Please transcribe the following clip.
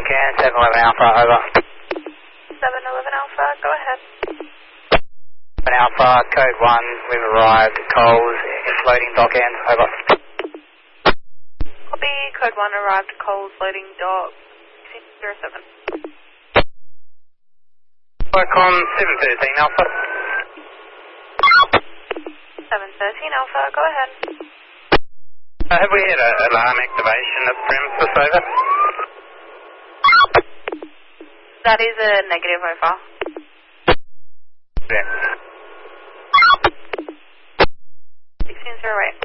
can, 711 Alpha, over. 711 Alpha, go ahead. 7 Alpha, code 1, we've arrived, Coles, loading dock end, over. Copy, code 1 arrived, Coles, loading dock, 607. Welcome, 713 Alpha. 713 Alpha, go ahead. Have we had an alarm activation at the premises, over? That is a negative over. Yeah. 1608.